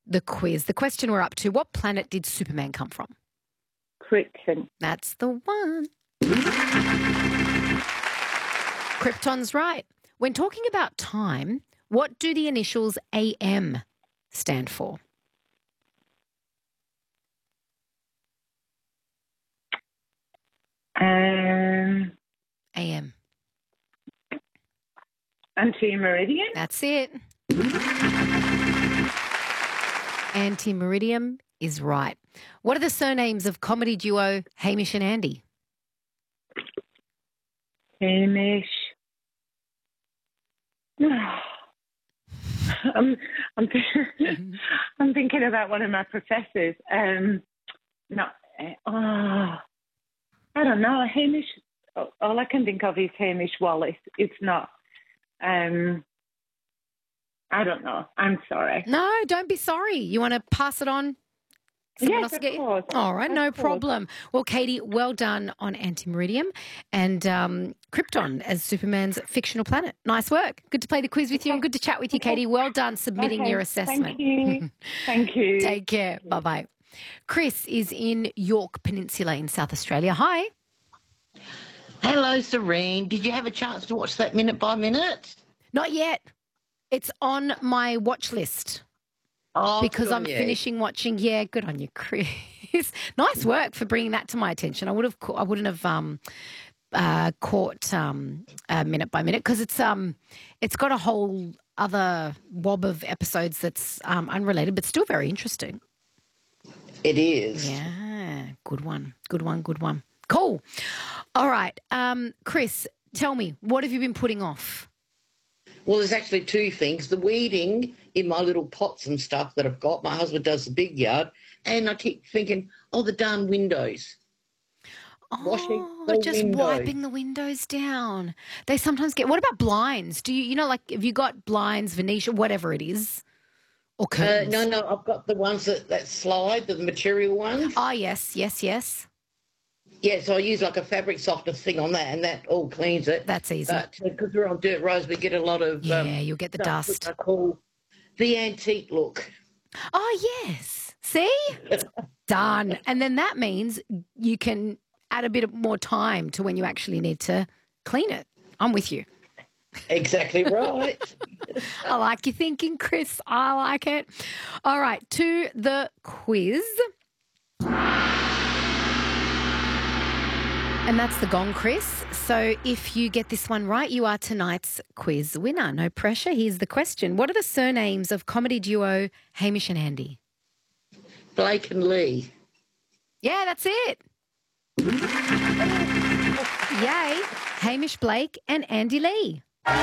the quiz. The question we're up to, what planet did Superman come from? Krypton. That's the one. Krypton's right. When talking about time, what do the initials AM stand for? AM. Anti-meridian? That's it. Anti-meridium is right. What are the surnames of comedy duo Hamish and Andy? Hamish. I'm thinking about one of my professors. I don't know. Hamish. All I can think of is Hamish Wallace. It's not. I don't know. I'm sorry. No, don't be sorry. You want to pass it on? Yes, of course. All right, no problem. Well, Katie, well done on Anti-Meridium and Krypton as Superman's fictional planet. Nice work. Good to play the quiz with you and good to chat with you, Katie. Well done submitting your assessment. Thank you. Thank you. Take care. Bye-bye. Chris is in York Peninsula in South Australia. Hi. Hello, Serene. Did you have a chance to watch that Minute by Minute? Not yet. It's on my watch list. Oh, because I'm finishing watching. Yeah, good on you, Chris. Nice work for bringing that to my attention. I wouldn't have caught Minute by Minute because it's got a whole other wob of episodes that's unrelated, but still very interesting. It is. Yeah, good one. Cool. All right, Chris, tell me, what have you been putting off? Well, there's actually two things. The weeding in my little pots and stuff that I've got. My husband does the big yard. And I keep thinking, the darn windows. Washing the windows. Wiping the windows down. They sometimes get... What about blinds? Do you, have you got blinds, Venetia, whatever it is? Or curtains? No, I've got the ones that slide, the material ones. Oh, yes. Yeah, so I use like a fabric softener thing on that, and that all cleans it. That's easy. But because we're on dirt roads, we get a lot of... you'll get the dust. I call the antique look. Oh, yes. See? Done. And then that means you can add a bit more time to when you actually need to clean it. I'm with you. Exactly right. I like your thinking, Chris. I like it. All right, to the quiz. And that's the gong, Chris. So if you get this one right, you are tonight's quiz winner. No pressure. Here's the question. What are the surnames of comedy duo Hamish and Andy? Blake and Lee. Yeah, that's it. Yay. Hamish Blake and Andy Lee.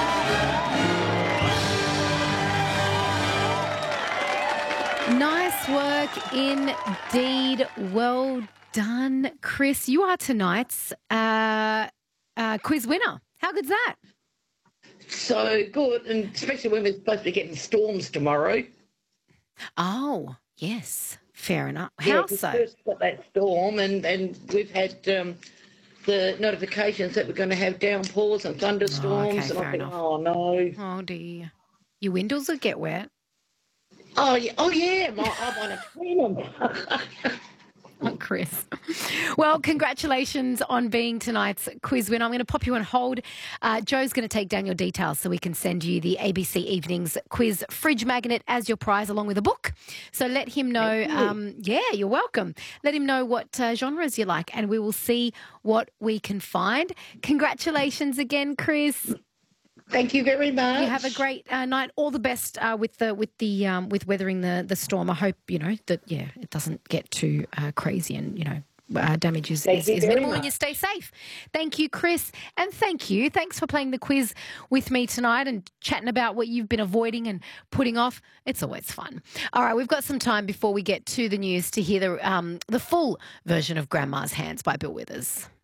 Nice work indeed. Well done, Chris. You are tonight's quiz winner. How good's that? So good, and especially when we're supposed to be getting storms tomorrow. Oh, yes. Fair enough. How so? We first got that storm, and we've had the notifications that we're going to have downpours and thunderstorms. Okay, and fair I think, enough. oh, no. Oh, dear. Your windows will get wet. Oh, yeah. I want to clean them. Oh, Chris. Well, congratulations on being tonight's quiz winner. I'm going to pop you on hold. Joe's going to take down your details so we can send you the ABC Evenings quiz fridge magnet as your prize along with a book. So let him know. You're welcome. Let him know what genres you like and we will see what we can find. Congratulations again, Chris. Thank you very much. You have a great night. All the best with weathering the storm. I hope that it doesn't get too crazy and damage is minimal and you stay safe. Thank you, Chris, and thanks for playing the quiz with me tonight and chatting about what you've been avoiding and putting off. It's always fun. All right, we've got some time before we get to the news to hear the full version of Grandma's Hands by Bill Withers.